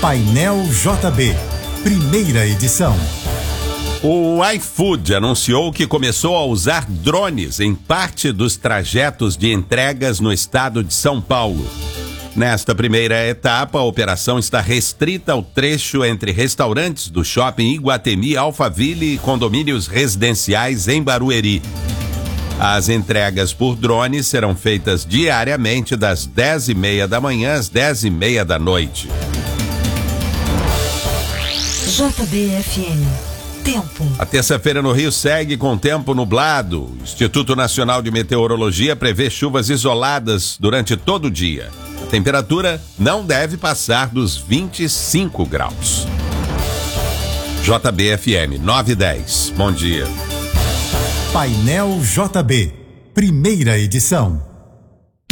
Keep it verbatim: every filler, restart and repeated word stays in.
Painel J B, primeira edição. O iFood anunciou que começou a usar drones em parte dos trajetos de entregas no estado de São Paulo. Nesta primeira etapa, a operação está restrita ao trecho entre restaurantes do shopping Iguatemi, Alphaville e condomínios residenciais em Barueri. As entregas por drone serão feitas diariamente das dez e meia da manhã às dez e meia da noite. J B F M. Tempo. A terça-feira no Rio segue com tempo nublado. O Instituto Nacional de Meteorologia prevê chuvas isoladas durante todo o dia. A temperatura não deve passar dos vinte e cinco graus. J B F M nove e dez. Bom dia. Painel J B, primeira edição.